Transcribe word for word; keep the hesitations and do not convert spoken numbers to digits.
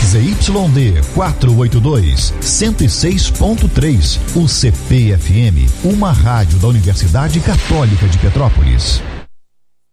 Z Y D quatrocentos e oitenta e dois, cento e seis ponto três, o C P F M, uma rádio da Universidade Católica de Petrópolis.